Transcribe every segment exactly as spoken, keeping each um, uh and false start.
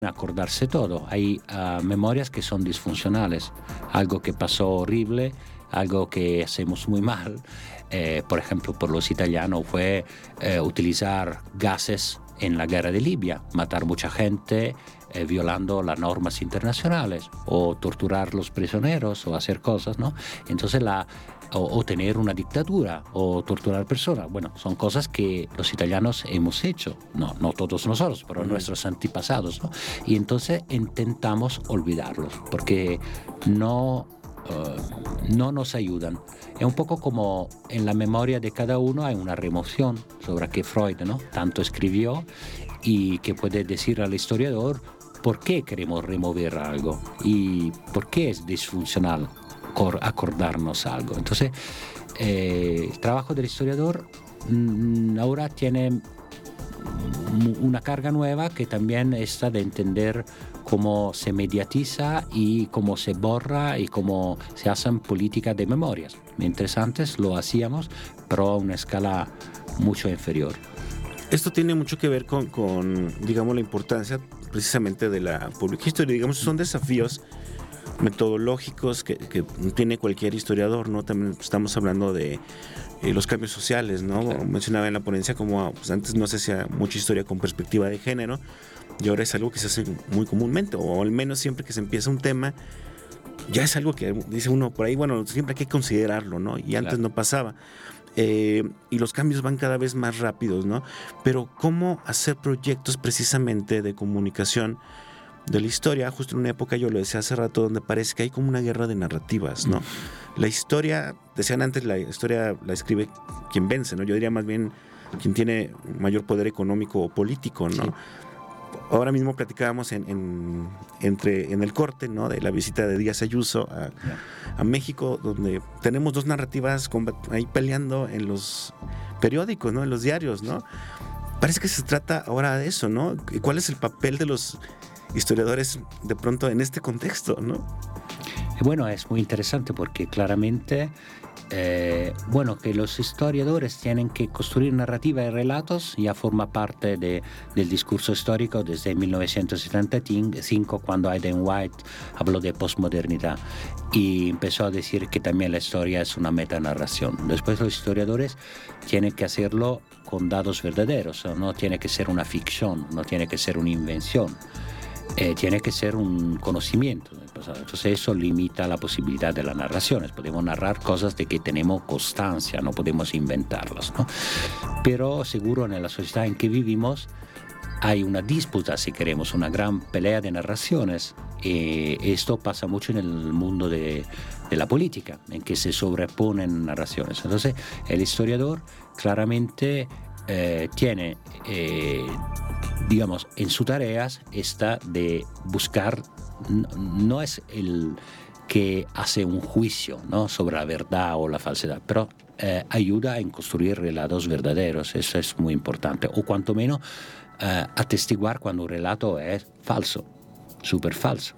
acordarse todo. Hay uh, memorias que son disfuncionales, algo que pasó horrible, algo que hacemos muy mal. Eh, por ejemplo, por los italianos fue eh, utilizar gases en la guerra de Libia, matar mucha gente eh, violando las normas internacionales, o torturar los prisioneros, o hacer cosas, ¿no? Entonces la O, o tener una dictadura, o torturar personas. Bueno, son cosas que los italianos hemos hecho, no, no todos nosotros, pero nuestros antepasados, ¿no? Y entonces intentamos olvidarlos, porque no, uh, no nos ayudan. Es un poco como en la memoria de cada uno hay una remoción sobre que Freud, ¿no?, tanto escribió, y que puede decir al historiador por qué queremos remover algo y por qué es disfuncional acordarnos algo. Entonces, eh, el trabajo del historiador mmm, ahora tiene una carga nueva, que también está de entender cómo se mediatiza y cómo se borra y cómo se hacen políticas de memorias. Mientras antes lo hacíamos, pero a una escala mucho inferior. Esto tiene mucho que ver con, con digamos, la importancia precisamente de la public history. Digamos, son desafíos metodológicos que, que tiene cualquier historiador, ¿no? También estamos hablando de eh, los cambios sociales, ¿no? Claro. Mencionaba en la ponencia como pues antes no se hacía mucha historia con perspectiva de género, y ahora es algo que se hace muy comúnmente, o al menos siempre que se empieza un tema ya es algo que dice uno por ahí, bueno, siempre hay que considerarlo, ¿no? Y antes claro. no pasaba. Eh, y los cambios van cada vez más rápidos, ¿no? Pero ¿cómo hacer proyectos precisamente de comunicación de la historia? Justo en una época, yo lo decía hace rato, donde parece que hay como una guerra de narrativas, ¿no? La historia, decían antes, la historia la escribe quien vence, ¿no? Yo diría más bien quien tiene mayor poder económico o político, ¿no? Sí. Ahora mismo platicábamos en, en, entre, en el corte, ¿no?, de la visita de Díaz Ayuso a, a México, donde tenemos dos narrativas ahí peleando en los periódicos, ¿no?, en los diarios, ¿no? Parece que se trata ahora de eso, ¿no? ¿Cuál es el papel de los historiadores de pronto en este contexto, ¿no? Bueno, es muy interesante porque claramente, eh, bueno, que los historiadores tienen que construir narrativa y relatos ya forma parte de, del discurso histórico desde mil novecientos setenta y cinco, cuando Aidan White habló de posmodernidad y empezó a decir que también la historia es una metanarración. Después los historiadores tienen que hacerlo con datos verdaderos, no tiene que ser una ficción, no tiene que ser una invención. Eh, tiene que ser un conocimiento del pasado. Entonces eso limita la posibilidad de las narraciones. Podemos narrar cosas de que tenemos constancia, no podemos inventarlas, ¿no? Pero seguro en la sociedad en que vivimos hay una disputa, si queremos, una gran pelea de narraciones. Y esto pasa mucho en el mundo de, de la política, en que se sobreponen narraciones. Entonces el historiador claramente eh, tiene... Eh, digamos, en sus tareas está de buscar, no, no es el que hace un juicio, ¿no?, sobre la verdad o la falsedad, pero eh, ayuda a construir relatos verdaderos, eso es muy importante, o cuanto menos eh, atestiguar cuando un relato es falso, súper falso.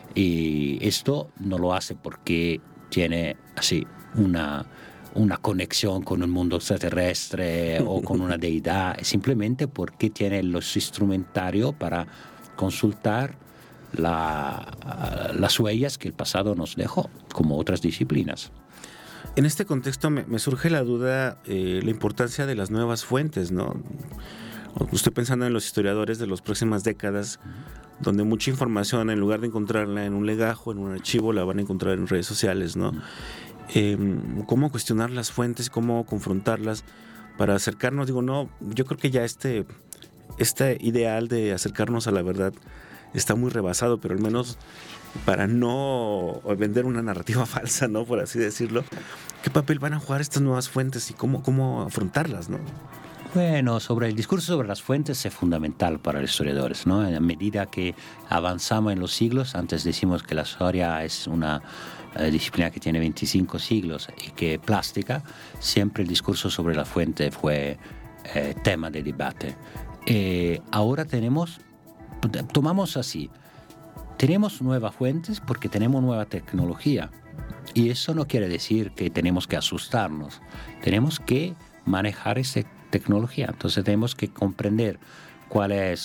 Y esto no lo hace porque tiene así una... una conexión con el mundo extraterrestre o con una deidad, simplemente porque tiene los instrumentarios para consultar la, las huellas que el pasado nos dejó, como otras disciplinas. En este contexto me, me surge la duda, eh, la importancia de las nuevas fuentes, ¿no? Estoy pensando en los historiadores de las próximas décadas, uh-huh. donde mucha información, en lugar de encontrarla en un legajo, en un archivo, la van a encontrar en redes sociales, ¿no? Uh-huh. Eh, cómo cuestionar las fuentes, cómo confrontarlas para acercarnos. Digo, no, yo creo que ya este, este ideal de acercarnos a la verdad está muy rebasado, pero al menos para no vender una narrativa falsa, ¿no?, por así decirlo, ¿qué papel van a jugar estas nuevas fuentes y cómo, cómo afrontarlas, ¿no? Bueno, sobre el discurso sobre las fuentes es fundamental para los historiadores, ¿no? A medida que avanzamos en los siglos, antes decimos que la historia es una eh, disciplina que tiene veinticinco siglos y que es plástica, siempre el discurso sobre la fuente fue eh, tema de debate. Eh, ahora tenemos, tomamos así, tenemos nuevas fuentes porque tenemos nueva tecnología, y eso no quiere decir que tenemos que asustarnos, tenemos que manejar esa tecnología. Entonces tenemos que comprender cuál es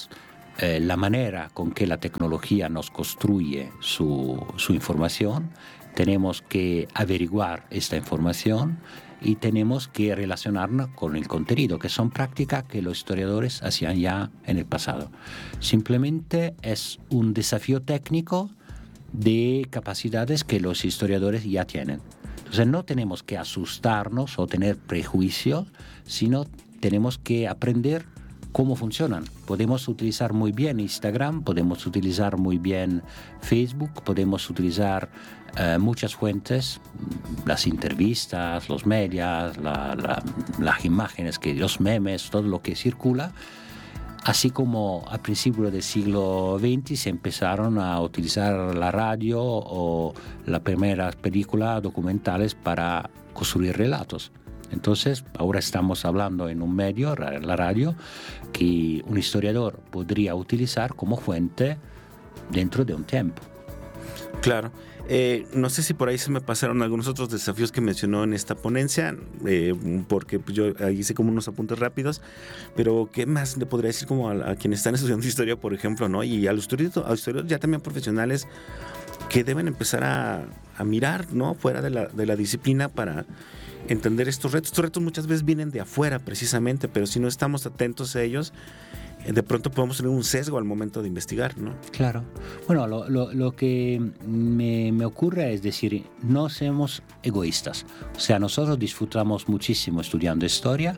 eh, la manera con que la tecnología nos construye su, su información, tenemos que averiguar esta información y tenemos que relacionarnos con el contenido, que son prácticas que los historiadores hacían ya en el pasado. Simplemente es un desafío técnico de capacidades que los historiadores ya tienen. Entonces no tenemos que asustarnos o tener prejuicios, sino tenemos que aprender cómo funcionan. Podemos utilizar muy bien Instagram, podemos utilizar muy bien Facebook, podemos utilizar eh, muchas fuentes, las entrevistas, los medios, la, la, las imágenes, que, los memes, todo lo que circula. Así como a principios del siglo veinte se empezaron a utilizar la radio o las primeras películas documentales para construir relatos. Entonces, ahora estamos hablando en un medio, la radio, que un historiador podría utilizar como fuente dentro de un tiempo. Claro. Eh, no sé si por ahí se me pasaron algunos otros desafíos que mencionó en esta ponencia, eh, porque pues, yo ahí hice como unos apuntes rápidos, pero ¿qué más le podría decir como a, a quienes están estudiando historia, por ejemplo, ¿no? Y a los historiadores, a los historiadores ya también profesionales que deben empezar a, a mirar, ¿no? Fuera de la, de la disciplina para entender estos retos. Estos retos muchas veces vienen de afuera precisamente, pero si no estamos atentos a ellos, de pronto podemos tener un sesgo al momento de investigar, ¿no? Claro. Bueno, lo, lo, lo que me, me ocurre es decir, no seamos egoístas. O sea, nosotros disfrutamos muchísimo estudiando historia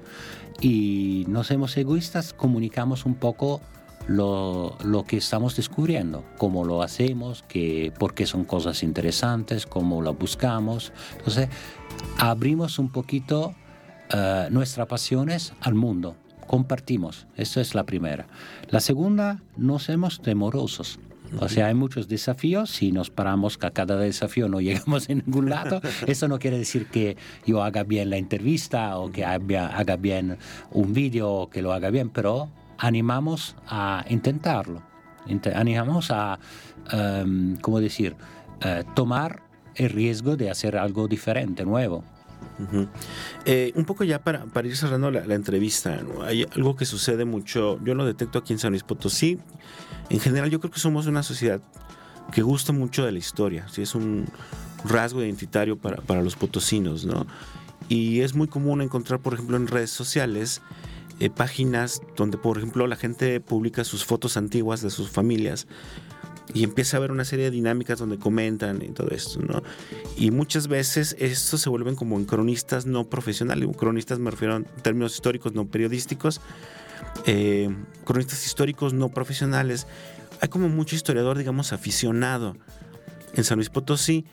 y no seamos egoístas, comunicamos un poco lo, lo que estamos descubriendo, cómo lo hacemos, que, por qué son cosas interesantes, cómo lo buscamos. Entonces, abrimos un poquito uh, nuestras pasiones al mundo. Compartimos, eso es la primera. La segunda, no seamos temorosos. O sea, hay muchos desafíos. Si nos paramos a cada desafío no llegamos a ningún lado. Eso no quiere decir que yo haga bien la entrevista o que haga, haga bien un vídeo o que lo haga bien, pero animamos a intentarlo. Animamos a, um, ¿cómo decir?, uh, tomar el riesgo de hacer algo diferente, nuevo. Uh-huh. Eh, un poco ya para, para ir cerrando la, la entrevista, ¿no? Hay algo que sucede mucho, yo lo detecto aquí en San Luis Potosí. En general yo creo que somos una sociedad que gusta mucho de la historia, ¿sí? Es un rasgo identitario para, para los potosinos, ¿no? Y es muy común encontrar, por ejemplo, en redes sociales eh, páginas donde, por ejemplo, la gente publica sus fotos antiguas de sus familias y empieza a haber una serie de dinámicas donde comentan y todo esto, ¿no? Y muchas veces estos se vuelven como en cronistas no profesionales. Cronistas me refiero en términos históricos, no periodísticos. Eh, cronistas históricos no profesionales. Hay como mucho historiador, digamos, aficionado en San Luis Potosí.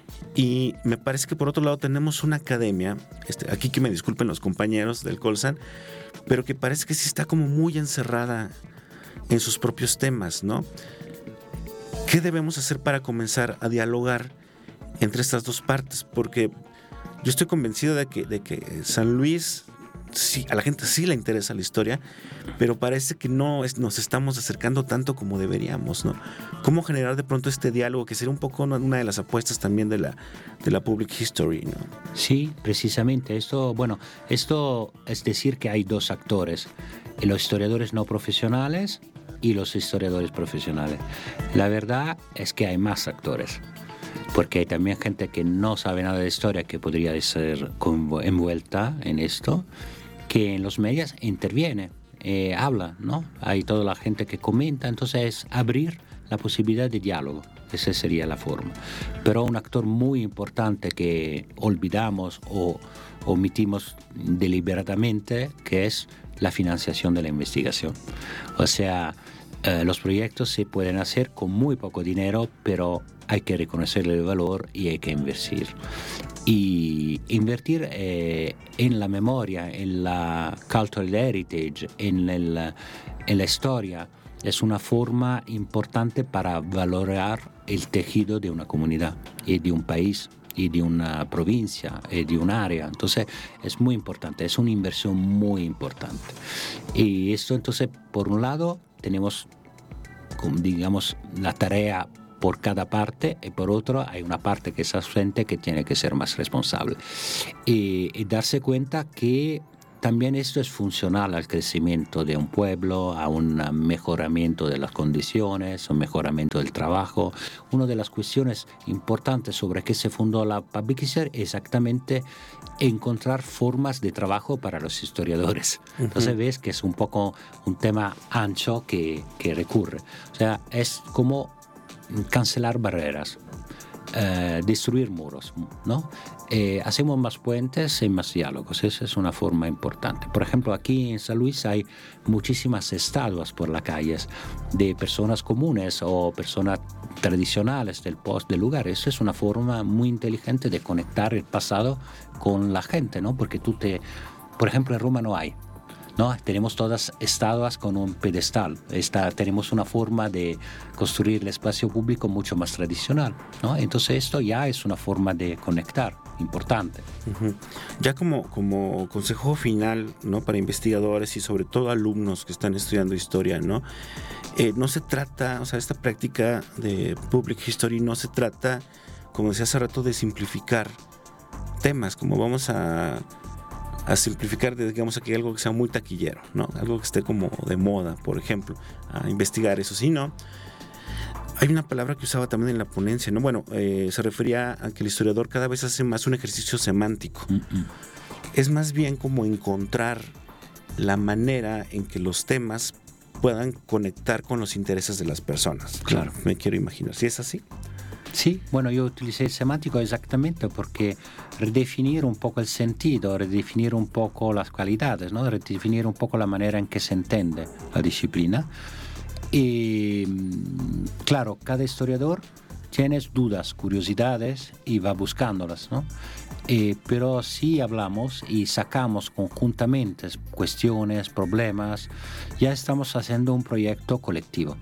Y me parece que por otro lado tenemos una academia, este, aquí que me disculpen los compañeros del Colsan, pero que parece que sí está como muy encerrada en sus propios temas, ¿no? ¿Qué debemos hacer para comenzar a dialogar entre estas dos partes? Porque yo estoy convencido de que, de que San Luis, sí, a la gente sí le interesa la historia, pero parece que no es, nos estamos acercando tanto como deberíamos, ¿no? ¿Cómo generar de pronto este diálogo, que sería un poco una de las apuestas también de la, de la Public History, ¿no? Sí, precisamente. Esto, bueno, esto es decir que hay dos actores, los historiadores no profesionales y los historiadores profesionales. La verdad es que hay más actores, porque hay también gente que no sabe nada de historia que podría ser envuelta en esto, que en los medios interviene, eh, habla, ¿no? Hay toda la gente que comenta, entonces es abrir la posibilidad de diálogo. Esa sería la forma. Pero un actor muy importante que olvidamos o omitimos deliberadamente, que es la financiación de la investigación. O sea, eh, los proyectos se pueden hacer con muy poco dinero, pero hay que reconocerle el valor y hay que invertir. Y invertir eh, en la memoria, en la cultural heritage, en, el, en la historia, es una forma importante para valorar el tejido de una comunidad y de un país y de una provincia y de un área. Entonces es muy importante, es una inversión muy importante. Y esto entonces, por un lado, tenemos, digamos, la tarea por cada parte, y por otro hay una parte que es ausente que tiene que ser más responsable. Y, y darse cuenta que también esto es funcional al crecimiento de un pueblo, a un mejoramiento de las condiciones, un mejoramiento del trabajo. Una de las cuestiones importantes sobre qué se fundó la Public History es exactamente encontrar formas de trabajo para los historiadores. Uh-huh. Entonces ves que es un poco un tema ancho que, que recurre. O sea, es como cancelar barreras. Eh, destruir muros, ¿no? Eh, hacemos más puentes y más diálogos. Esa es una forma importante. Por ejemplo, aquí en San Luis hay muchísimas estatuas por las calles de personas comunes o personas tradicionales del post del lugar. Eso es una forma muy inteligente de conectar el pasado con la gente, ¿no? Porque tú te... Por ejemplo, en Roma no hay. ¿No? Tenemos todas estatuas con un pedestal. Esta, tenemos una forma de construir el espacio público mucho más tradicional, ¿no? Entonces esto ya es una forma de conectar importante. Uh-huh. Ya como, como consejo final, ¿no? Para investigadores y sobre todo alumnos que están estudiando historia, ¿no? Eh, no se trata, o sea, esta práctica de Public History no se trata, como decía hace rato, de simplificar temas, como vamos a a simplificar, digamos, aquí algo que sea muy taquillero, ¿no? Algo que esté como de moda, por ejemplo, a investigar eso, sí, ¿no? Hay una palabra que usaba también en la ponencia, ¿no? Bueno, eh, se refería a que el historiador cada vez hace más un ejercicio semántico. Mm-mm. Es más bien como encontrar la manera en que los temas puedan conectar con los intereses de las personas. Claro, me quiero imaginar. ¿Sí es así? Sí, bueno, yo utilicé el semántico exactamente porque redefinir un poco el sentido, redefinir un poco las cualidades, ¿no? Redefinir un poco la manera en que se entiende la disciplina. Y claro, cada historiador tiene dudas, curiosidades y va buscándolas, ¿no? Eh, pero si hablamos y sacamos conjuntamente cuestiones, problemas, ya estamos haciendo un proyecto colectivo.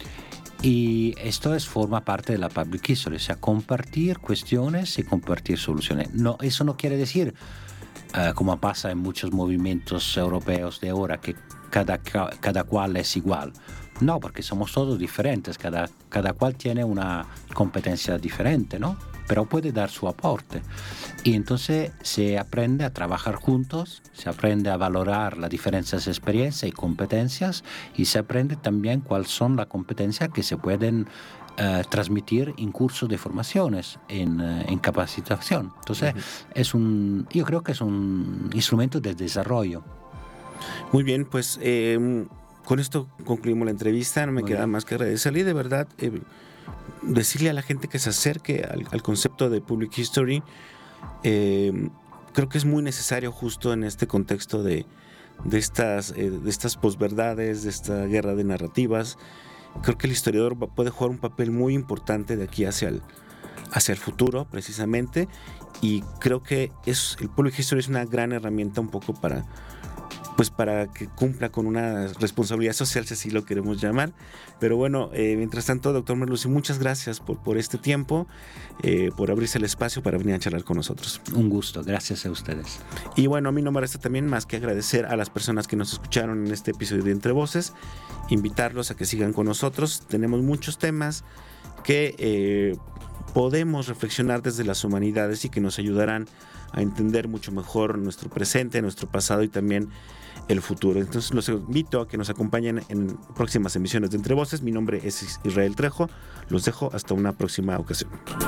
Y esto es, forma parte de la Public History, o sea, compartir cuestiones y compartir soluciones. No, eso no quiere decir, uh, como pasa en muchos movimientos europeos de ahora, que cada, cada cual es igual. No, porque somos todos diferentes, cada, cada cual tiene una competencia diferente, ¿no? Pero puede dar su aporte. Y entonces se aprende a trabajar juntos, se aprende a valorar las diferentes experiencias y competencias, y se aprende también cuáles son las competencias que se pueden uh, transmitir en cursos de formaciones, en, uh, en capacitación. Entonces, uh-huh. es un, yo creo que es un instrumento de desarrollo. Muy bien, pues eh, con esto concluimos la entrevista. No me Muy queda bien. más que agradecerle, de verdad, eh, decirle a la gente que se acerque al, al concepto de Public History. Eh, creo que es muy necesario justo en este contexto de, de estas, eh, de estas posverdades, de esta guerra de narrativas. Creo que el historiador puede jugar un papel muy importante de aquí hacia el, hacia el futuro, precisamente, y creo que es, el Public History es una gran herramienta un poco para, pues para que cumpla con una responsabilidad social, si así lo queremos llamar. Pero bueno, eh, mientras tanto, doctor Merluzzi, muchas gracias por, por este tiempo, eh, por abrirse el espacio para venir a charlar con nosotros. Un gusto, gracias a ustedes. Y bueno, a mí no me resta también más que agradecer a las personas que nos escucharon en este episodio de Entre Voces, invitarlos a que sigan con nosotros. Tenemos muchos temas que eh, podemos reflexionar desde las humanidades y que nos ayudarán a entender mucho mejor nuestro presente, nuestro pasado y también el futuro. Entonces los invito a que nos acompañen en próximas emisiones de Entre Voces. Mi nombre es Israel Trejo. Los dejo hasta una próxima ocasión.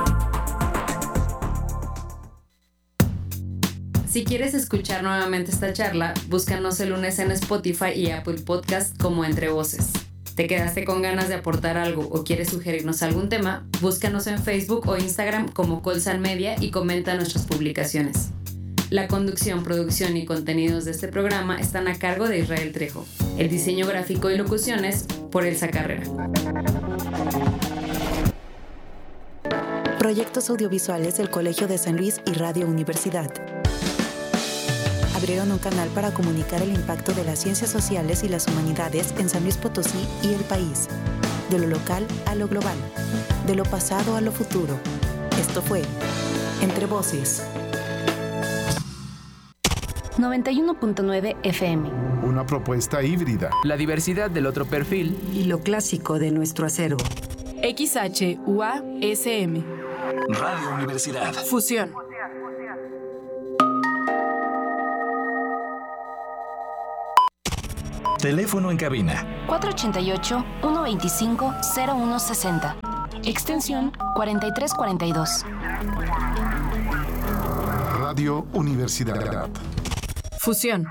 Si quieres escuchar nuevamente esta charla, búscanos el lunes en Spotify y Apple Podcast como Entre Voces. ¿Te quedaste con ganas de aportar algo o quieres sugerirnos algún tema? Búscanos en Facebook o Instagram como Colsan Media y comenta nuestras publicaciones. La conducción, producción y contenidos de este programa están a cargo de Israel Trejo. El diseño gráfico y locuciones por Elsa Carrera. Proyectos audiovisuales del Colegio de San Luis y Radio Universidad. Abrieron un canal para comunicar el impacto de las ciencias sociales y las humanidades en San Luis Potosí y el país. De lo local a lo global. De lo pasado a lo futuro. Esto fue Entre Voces. noventa y uno punto nueve F M. Una propuesta híbrida. La diversidad del otro perfil. Y lo clásico de nuestro acervo. X H U A S M. Radio Universidad. Fusión. Teléfono en cabina. cuatro ocho ocho, uno dos cinco, cero uno seis cero. Extensión cuarenta y tres cuarenta y dos. Radio Universidad. Fusión.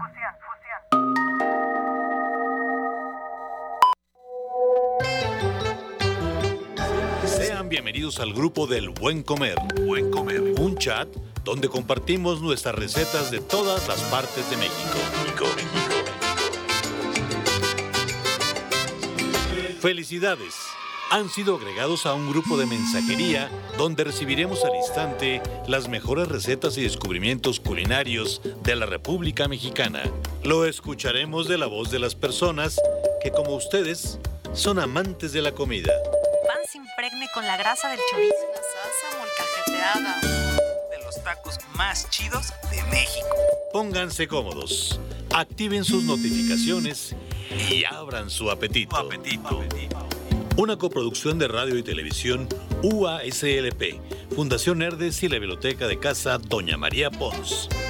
Sean bienvenidos al grupo del Buen Comer. Buen Comer. Un chat donde compartimos nuestras recetas de todas las partes de México. México, México. Felicidades. Han sido agregados a un grupo de mensajería donde recibiremos al instante las mejores recetas y descubrimientos culinarios de la República Mexicana. Lo escucharemos de la voz de las personas que, como ustedes, son amantes de la comida. Pan se impregne con la grasa del chorizo. Una salsa molcajeteada. De los tacos más chidos de México. Pónganse cómodos, activen sus notificaciones y abran su apetito. apetito. Una coproducción de radio y televisión U A S L P, Fundación Herdes y la Biblioteca de Casa Doña María Pons.